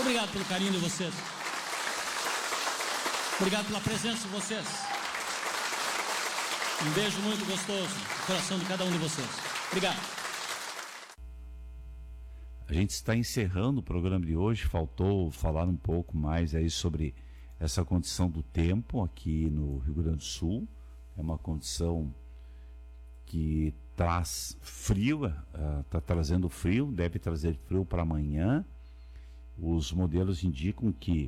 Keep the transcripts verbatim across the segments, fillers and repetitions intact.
Obrigado pelo carinho de vocês. Obrigado pela presença de vocês. Um beijo muito gostoso no coração de cada um de vocês. Obrigado. A gente está encerrando o programa de hoje. Faltou falar um pouco mais aí sobre essa condição do tempo aqui no Rio Grande do Sul. É uma condição que traz frio, está uh, trazendo frio, deve trazer frio para amanhã. Os modelos indicam que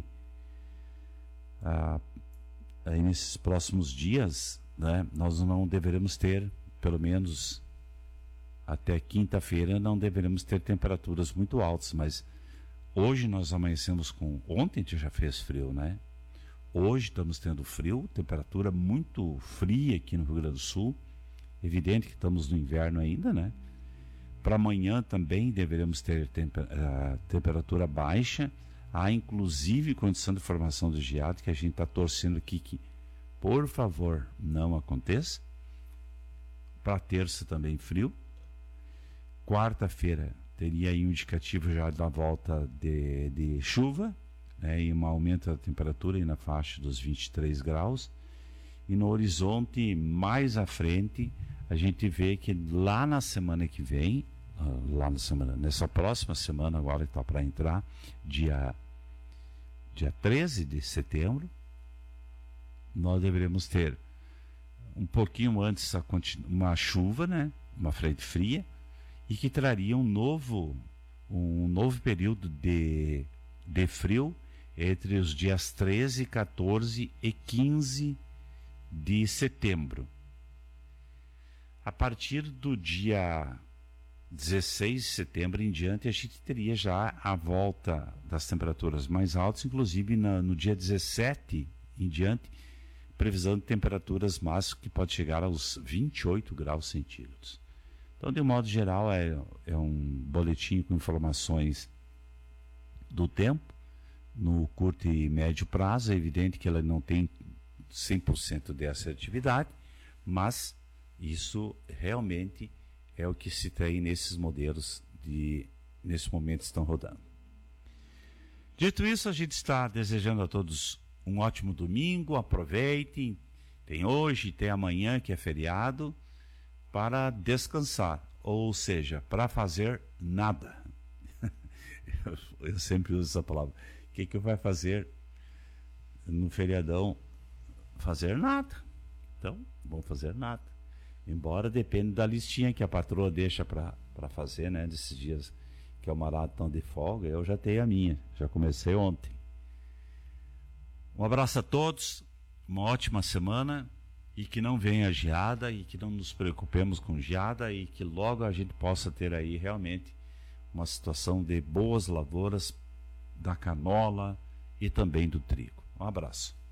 uh, aí nesses próximos dias, né, nós não deveremos ter, pelo menos até quinta-feira, não deveremos ter temperaturas muito altas, mas hoje nós amanhecemos com... Ontem já fez frio, né? Hoje estamos tendo frio, temperatura muito fria aqui no Rio Grande do Sul. Evidente que estamos no inverno ainda, né? Para amanhã também deveremos ter temper, uh, temperatura baixa. Há inclusive condição de formação de geado, que a gente está torcendo aqui que, por favor, não aconteça. Para terça também frio. Quarta-feira teria aí um indicativo já da volta de, de chuva, né, e um aumento da temperatura aí na faixa dos vinte e três graus. E no horizonte, mais à frente, a gente vê que lá na semana que vem, uh, lá na semana, nessa próxima semana agora que está para entrar, dia, dia treze de setembro, nós deveremos ter um pouquinho antes a, uma chuva, né, uma frente fria, e que traria um novo, um novo período de, de frio entre os dias treze, quatorze e quinze de setembro. A partir do dia dezesseis de setembro em diante, a gente teria já a volta das temperaturas mais altas, inclusive na, no dia dezessete em diante, previsão de temperaturas máximas que pode chegar aos vinte e oito graus centígrados. Então, de modo geral, é, é um boletim com informações do tempo, no curto e médio prazo. É evidente que ela não tem cem por cento de assertividade, mas isso realmente é o que se tem nesses modelos de, nesse momento, estão rodando. Dito isso, a gente está desejando a todos um ótimo domingo. Aproveitem, tem hoje, tem amanhã que é feriado, para descansar, ou seja, para fazer nada. eu, eu sempre uso essa palavra. O que que vai fazer no feriadão? Fazer nada. Então, vamos fazer nada. Embora dependa da listinha que a patroa deixa para fazer, né? Desses dias que é o maratão de folga, eu já tenho a minha, já comecei ontem. Um abraço a todos, uma ótima semana, e que não venha geada, e que não nos preocupemos com geada, e que logo a gente possa ter aí realmente uma situação de boas lavouras da canola e também do trigo. Um abraço.